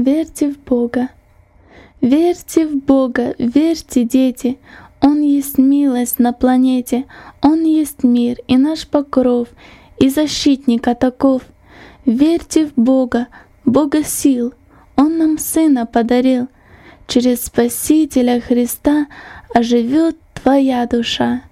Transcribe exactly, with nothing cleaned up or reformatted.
Верьте в Бога. Верьте в Бога, верьте, дети. Он есть милость на планете, Он есть мир и наш покров, и защитник от оков. Верьте в Бога, Бога сил, Он нам Сына подарил. Через Спасителя Христа оживет твоя душа.